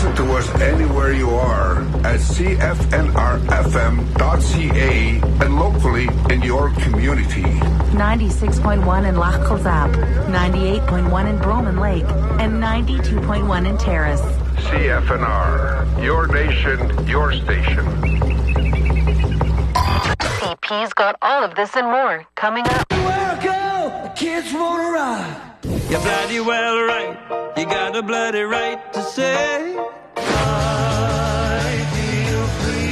Listen to us anywhere you are at cfnrfm.ca and locally in your community. 96.1 in Lac Kilzap, 98.1 in Broman Lake, and 92.1 in Terrace. CFNR, your nation, your station. CP's got all of this and more coming up. Welcome, kids wanna ride. You're bloody well right. You got a bloody right to say, I feel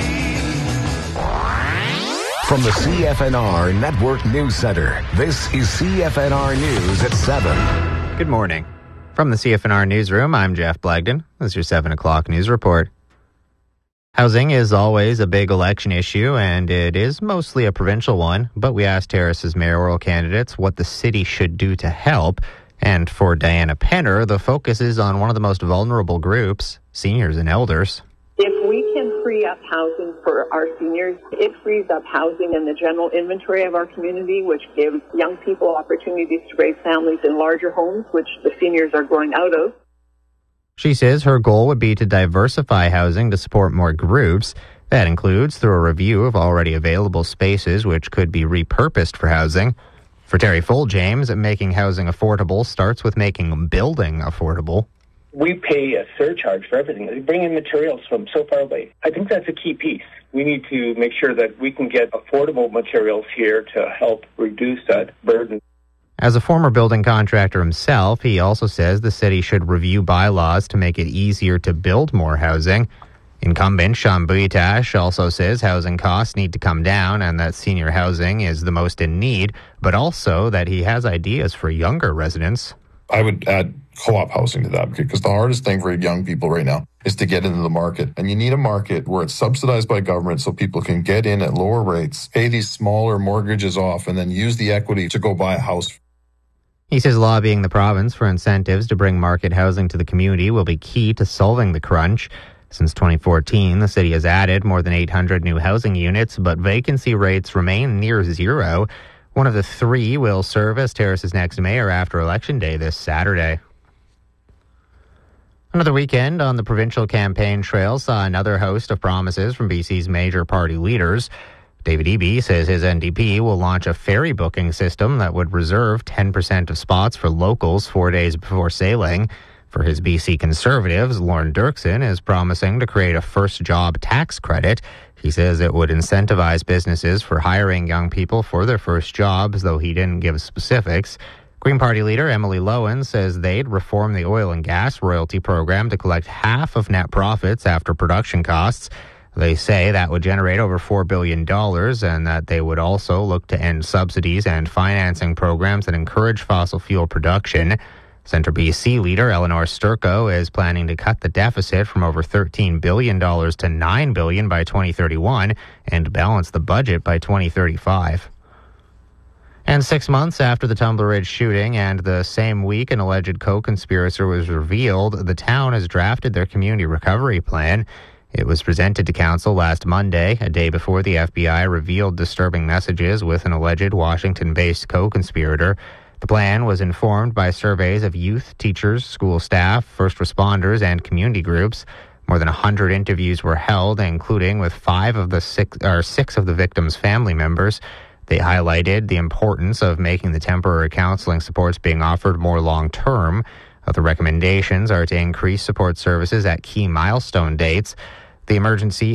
free. From the CFNR Network News Center, this is CFNR News at 7. Good morning. From the CFNR Newsroom, I'm Jeff Blagden. This is your 7 o'clock news report. Housing is always a big election issue, and it is mostly a provincial one, but we asked Terrace's mayoral candidates what the city should do to help. And for Diana Penner, the focus is on one of the most vulnerable groups, seniors and elders. If we can free up housing for our seniors, it frees up housing in the general inventory of our community, which gives young people opportunities to raise families in larger homes, which the seniors are growing out of. She says her goal would be to diversify housing to support more groups. That includes through a review of already available spaces which could be repurposed for housing. For Terry Foljames, making housing affordable starts with making building affordable. We pay a surcharge for everything. They bring in materials from so far away. I think that's a key piece. We need to make sure that we can get affordable materials here to help reduce that burden. As a former building contractor himself, he also says the city should review bylaws to make it easier to build more housing. Incumbent Sean Buytash also says housing costs need to come down and that senior housing is the most in need, but also that he has ideas for younger residents. I would add co-op housing to that because the hardest thing for young people right now is to get into the market. And you need a market where it's subsidized by government so people can get in at lower rates, pay these smaller mortgages off, and then use the equity to go buy a house. He says lobbying the province for incentives to bring market housing to the community will be key to solving the crunch. Since 2014, the city has added more than 800 new housing units, but vacancy rates remain near zero. One of the three will serve as Terrace's next mayor after Election Day this Saturday. Another weekend on the provincial campaign trail saw another host of promises from BC's major party leaders. David Eby says his NDP will launch a ferry booking system that would reserve 10% of spots for locals 4 days before sailing. For his BC Conservatives, Lorne Dirksen is promising to create a first job tax credit. He says it would incentivize businesses for hiring young people for their first jobs, though he didn't give specifics. Green Party leader Emily Lowen says they'd reform the oil and gas royalty program to collect half of net profits after production costs. They say that would generate over $4 billion and that they would also look to end subsidies and financing programs that encourage fossil fuel production. Centre BC leader Eleanor Sturko is planning to cut the deficit from over $13 billion to $9 billion by 2031 and balance the budget by 2035. And 6 months after the Tumbler Ridge shooting and the same week an alleged co-conspirator was revealed, the town has drafted their community recovery plan. It was presented to council last Monday, a day before the FBI revealed disturbing messages with an alleged Washington-based co-conspirator. The plan was informed by surveys of youth, teachers, school staff, first responders, and community groups. More than 100 interviews were held, including with six of the victims' family members. They highlighted the importance of making the temporary counseling supports being offered more long-term. Other recommendations are to increase support services at key milestone dates. The emergency